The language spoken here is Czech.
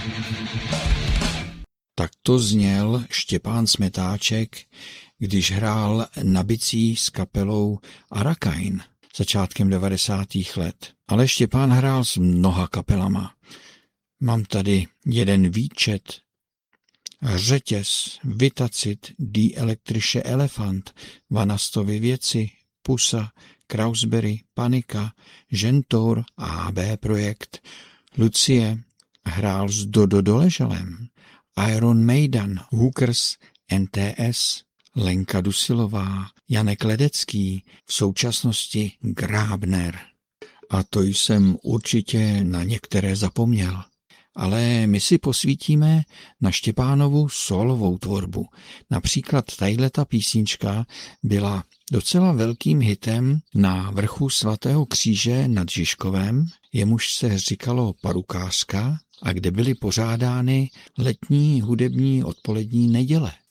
Takto zněl Štěpán Smetáček, když hrál na bicí s kapelou Arakain začátkem 90. let. Ale Štěpán hrál s mnoha kapelama. Mám tady jeden výčet: Řetěz, Vitacit, Die elektrische Elefant, Vanastovy věci, Pusa, Krausberry, Panika, Žentour, AB Projekt, Lucie, hrál s Dodo Doleželem, Iron Maiden, Hookers, NTS, Lenka Dusilová, Janek Ledecký, v současnosti Grabner. A to jsem určitě na některé zapomněl. Ale my si posvítíme na Štěpánovu sólovou tvorbu. Například tato písnička byla docela velkým hitem na vrchu Svatého kříže nad Žižkovem, jemuž se říkalo Parukářka, a kde byly pořádány letní hudební odpolední neděle.